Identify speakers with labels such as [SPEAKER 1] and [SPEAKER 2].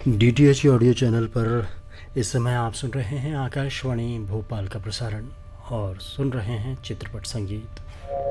[SPEAKER 1] DTH audio channel पर इस समय आप सुन रहे हैं आकाशवाणी भोपाल का प्रसारण और सुन रहे हैं चित्रपट संगीत।